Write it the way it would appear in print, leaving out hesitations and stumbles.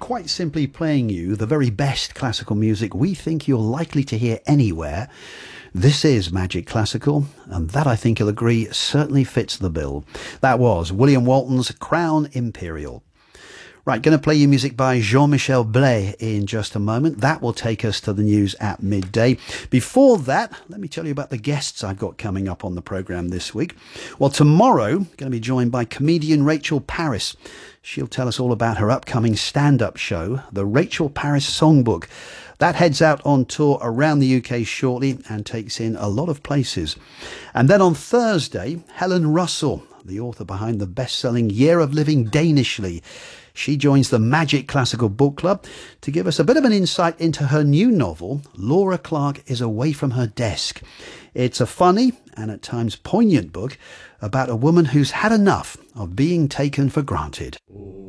quite simply playing you the very best classical music we think you're likely to hear anywhere. This is Magic Classical, and that, I think you'll agree, certainly fits the bill. That was William Walton's Crown Imperial. Right, going to play you music by Jean-Michel Blais in just a moment. That will take us to the news at midday. Before that, let me tell you about the guests I've got coming up on the programme this week. Well, tomorrow, going to be joined by comedian Rachel Parris. She'll tell us all about her upcoming stand-up show, The Rachel Parris Songbook. That heads out on tour around the UK shortly and takes in a lot of places. And then on Thursday, Helen Russell, the author behind the best-selling Year of Living Danishly. She joins the Magic Classical Book Club to give us a bit of an insight into her new novel, Laura Clark is Away from Her Desk. It's a funny and at times poignant book about a woman who's had enough of being taken for granted.